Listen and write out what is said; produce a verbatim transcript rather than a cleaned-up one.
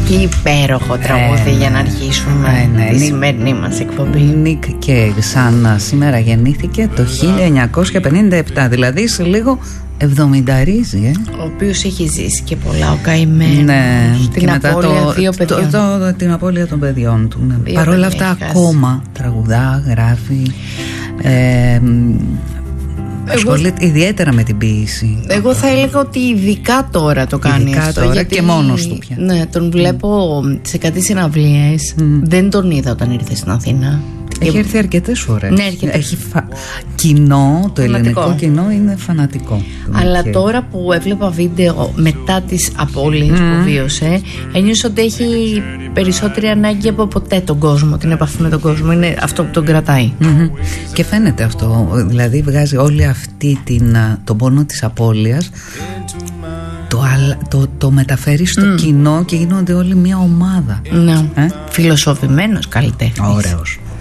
Και υπέροχο τραγούδι ε, για να αρχίσουμε ε, ναι, τη σημερινή μας εκπομπή. Nick Cave, σαν σήμερα γεννήθηκε το χίλια εννιακόσια πενήντα επτά, δηλαδή σε λίγο εβδομηνταρίζει, ε. Ο οποίος έχει ζήσει και πολλά, ο καημένος. Ναι, την απώλεια το, δύο παιδιών. Το, το, το, την απώλεια των παιδιών του. Ναι. Παρ' όλα αυτά ακόμα τραγουδά, γράφει. Ε, Ασχολείται εγώ... ιδιαίτερα με την ποίηση. Εγώ θα έλεγα ότι ειδικά τώρα το κάνει ειδικά αυτό. Τώρα γιατί... και μόνος του πια. Ναι, τον βλέπω mm. σε κάτι συναυλίες. Mm. Δεν τον είδα όταν ήρθε στην Αθήνα. Έχει και... έρθει αρκετές φορές. Ναι, αρκετές. Έχει φα... κοινό, το φανατικό. Ελληνικό κοινό είναι φανατικό. Αλλά και... τώρα που έβλεπα βίντεο μετά τις απώλειες mm. που βίωσε, ένιωσα ότι έχει περισσότερη ανάγκη από ποτέ τον κόσμο, την επαφή με τον κόσμο. Είναι αυτό που τον κρατάει. Mm-hmm. Και φαίνεται αυτό. Δηλαδή βγάζει όλη αυτή την, τον πόνο της απώλειας, το, το, το μεταφέρει στο mm. κοινό και γίνονται όλοι μια ομάδα. Ναι. Ε? Φιλοσοφημένος καλλιτέχνης. Ωραίος.